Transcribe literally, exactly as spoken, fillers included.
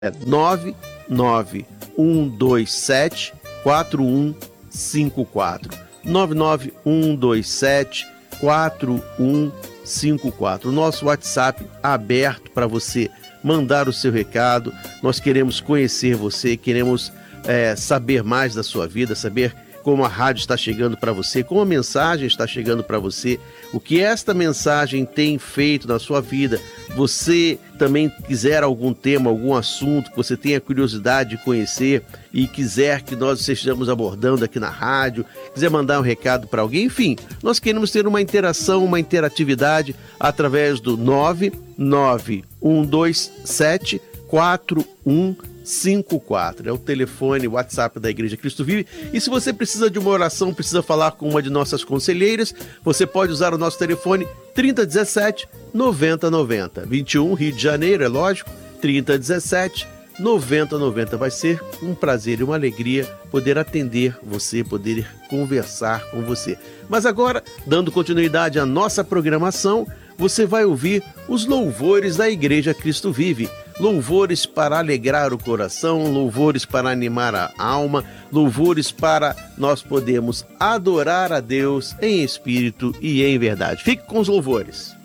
É nove nove um dois sete quatro um cinco quatro. nove nove um dois sete quatro um cinco quatro. O nosso WhatsApp aberto para você mandar o seu recado. Nós queremos conhecer você, queremos é, saber mais da sua vida, saber como a rádio está chegando para você, como a mensagem está chegando para você, o que esta mensagem tem feito na sua vida. Você também quiser algum tema, algum assunto que você tenha curiosidade de conhecer e quiser que nós estejamos abordando aqui na rádio, quiser mandar um recado para alguém, enfim, nós queremos ter uma interação, uma interatividade através do nove nove um dois sete quatro um cinco quatro. É o telefone, o WhatsApp da Igreja Cristo Vive. E se você precisa de uma oração, precisa falar com uma de nossas conselheiras, você pode usar o nosso telefone trinta dezessete noventa noventa. vinte e um, Rio de Janeiro, é lógico, trinta dezessete noventa noventa. Vai ser um prazer e uma alegria poder atender você, poder conversar com você. Mas agora, dando continuidade à nossa programação, você vai ouvir os louvores da Igreja Cristo Vive. Louvores para alegrar o coração, louvores para animar a alma, louvores para nós podermos adorar a Deus em espírito e em verdade. Fique com os louvores.